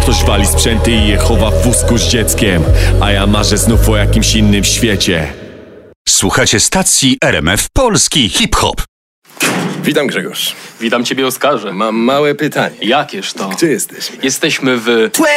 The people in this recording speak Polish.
Ktoś wali sprzęty i je chowa w wózku z dzieckiem, a ja marzę znów o jakimś innym świecie. Słuchacie stacji RMF Polski Hip-Hop. Witam, Grzegorz. Witam ciebie, Oskarze. Mam małe pytanie. Jakież to? Gdzie jesteśmy? Jesteśmy w